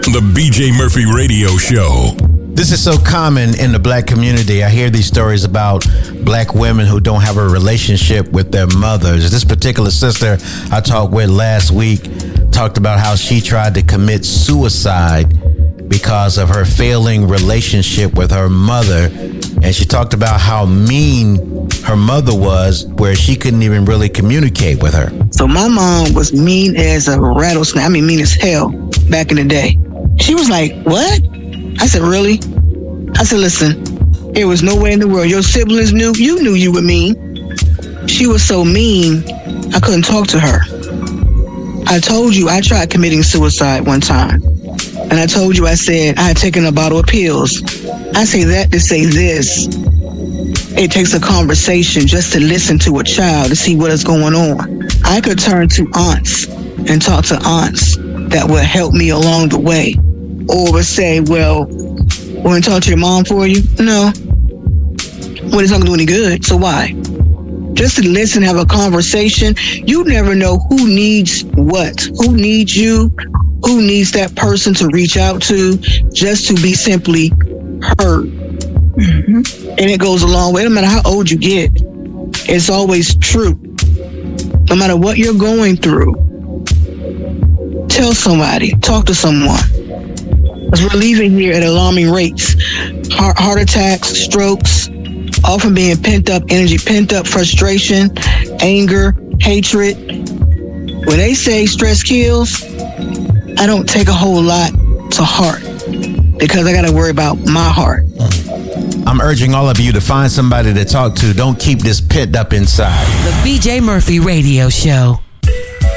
The BJ Murphy Radio Show. This is so common in the black community. I hear these stories about black women who don't have a relationship with their mothers. This particular sister I talked with last week talked about how she tried to commit suicide because of her failing relationship with her mother. And she talked about how mean her mother was, where she couldn't even really communicate with her. So my mom was mean as a rattlesnake. I mean, mean as hell back in the day. She was like, what? I said, really? I said, listen, there was no way in the world. Your siblings knew you were mean. She was so mean, I couldn't talk to her. I told you I tried committing suicide one time. And I told you, I said, I had taken a bottle of pills. I say that to say this. It takes a conversation just to listen to a child to see what is going on. I could turn to aunts and talk to aunts that would help me along the way. Or would say, well, we're going to talk to your mom for you? No. Well, it's not going to do any good, so why? Just to listen, have a conversation. You never know who needs what, who needs you, who needs that person to reach out to just to be simply heard. Mm-hmm. And it goes a long way. No matter how old you get, it's always true. No matter what you're going through, tell somebody, talk to someone. Because we're leaving here at alarming rates. Heart attacks, strokes, often being pent up energy, pent up frustration, anger, hatred. When they say stress kills, I don't take a whole lot to heart because I got to worry about my heart. I'm urging all of you to find somebody to talk to. Don't keep this pent up inside. The BJ Murphy Radio Show.